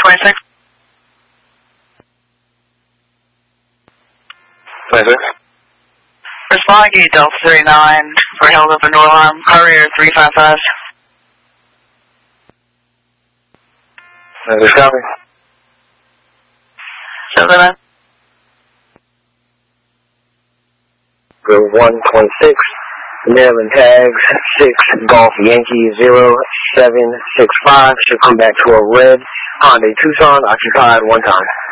26. 26. Respond gate Delta 39 for held up in door alarm. Courier 355. Just copy. 7. Go 126. Maryland tags 6 Golf Yankee 0765. Should come back to a red Hyundai Tucson occupied one time.